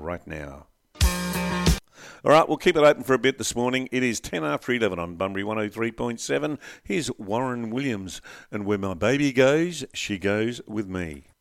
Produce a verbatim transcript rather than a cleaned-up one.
right now. All right, we'll keep it open for a bit this morning. It is ten after eleven on Bunbury one oh three point seven. Here's Warren Williams, and where my baby goes, she goes with me.